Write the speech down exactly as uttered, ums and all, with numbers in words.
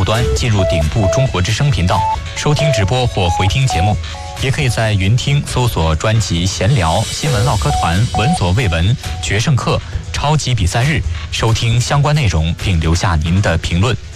户端进入顶部中国之声频道，收听直播或回听节目。也可以在云听搜索专辑闲聊、新闻唠嗑团、闻所未闻、决胜课、超级比赛日，收听相关内容并留下您的评论。